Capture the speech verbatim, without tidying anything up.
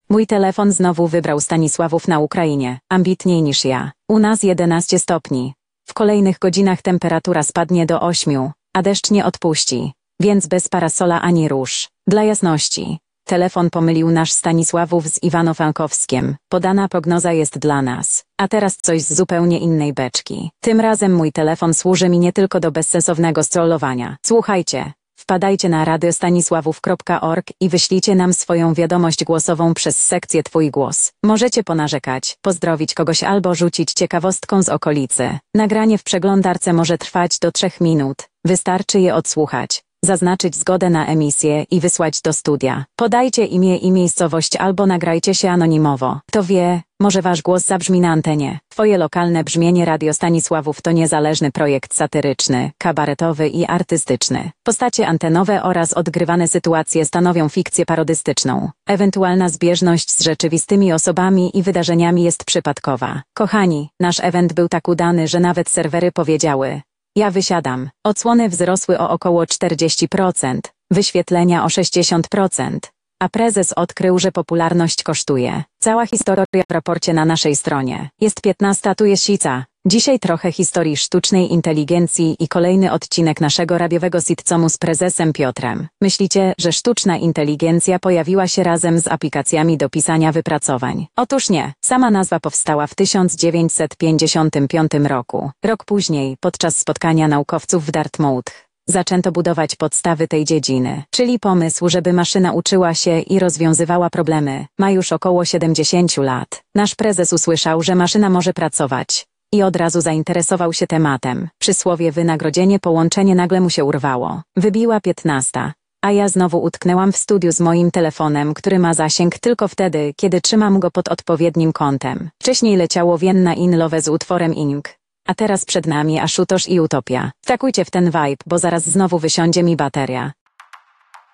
Mój telefon znowu wybrał Stanisławów na Ukrainie, ambitniej niż ja. U nas jedenaście stopni. W kolejnych godzinach temperatura spadnie do ośmiu, a deszcz nie odpuści, więc bez parasola ani róż. Dla jasności, telefon pomylił nasz Stanisławów z Iwano-Frankowskiem. Podana prognoza jest dla nas. A teraz coś z zupełnie innej beczki. Tym razem mój telefon służy mi nie tylko do bezsensownego scrollowania. Słuchajcie. Wpadajcie na radiostanisławów kropka org i wyślijcie nam swoją wiadomość głosową przez sekcję Twój głos. Możecie ponarzekać, pozdrowić kogoś albo rzucić ciekawostką z okolicy. Nagranie w przeglądarce może trwać do trzech minut. Wystarczy je odsłuchać, zaznaczyć zgodę na emisję i wysłać do studia. Podajcie imię i miejscowość albo nagrajcie się anonimowo. Kto wie, może wasz głos zabrzmi na antenie. Twoje lokalne brzmienie Radio Stanisławów to niezależny projekt satyryczny, kabaretowy i artystyczny. Postacie antenowe oraz odgrywane sytuacje stanowią fikcję parodystyczną. Ewentualna zbieżność z rzeczywistymi osobami i wydarzeniami jest przypadkowa. Kochani, nasz event był tak udany, że nawet serwery powiedziały: ja wysiadam. Odsłony wzrosły o około czterdzieści procent, wyświetlenia o sześćdziesiąt procent. A prezes odkrył, że popularność kosztuje. Cała historia w raporcie na naszej stronie. Jest piętnasta, tu jest sica. Dzisiaj trochę historii sztucznej inteligencji i kolejny odcinek naszego radiowego sitcomu z prezesem Piotrem. Myślicie, że sztuczna inteligencja pojawiła się razem z aplikacjami do pisania wypracowań? Otóż nie. Sama nazwa powstała w tysiąc dziewięćset pięćdziesiątym piątym roku. Rok później, podczas spotkania naukowców w Dartmouth, zaczęto budować podstawy tej dziedziny, czyli pomysł, żeby maszyna uczyła się i rozwiązywała problemy, ma już około siedemdziesiąt lat. Nasz prezes usłyszał, że maszyna może pracować i od razu zainteresował się tematem. Przysłowie wynagrodzenie połączenie nagle mu się urwało. Wybiła piętnasta, a ja znowu utknęłam w studiu z moim telefonem, który ma zasięg tylko wtedy, kiedy trzymam go pod odpowiednim kątem. Wcześniej leciało Vienna in Love z utworem Ink. A teraz przed nami Ashutosh i Utopia. Wtakujcie w ten vibe, bo zaraz znowu wysiądzie mi bateria.